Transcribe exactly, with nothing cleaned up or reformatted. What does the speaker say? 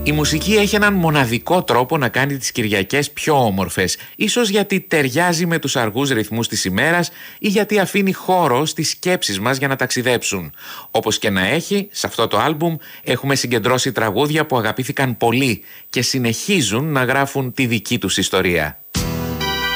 Η μουσική έχει έναν μοναδικό τρόπο να κάνει τις Κυριακές πιο όμορφες, ίσως γιατί ταιριάζει με τους αργούς ρυθμούς της ημέρας ή γιατί αφήνει χώρο στις σκέψεις μας για να ταξιδέψουν. Όπως και να έχει, σε αυτό το άλμπουμ έχουμε συγκεντρώσει τραγούδια που αγαπήθηκαν πολύ και συνεχίζουν να γράφουν τη δική τους ιστορία.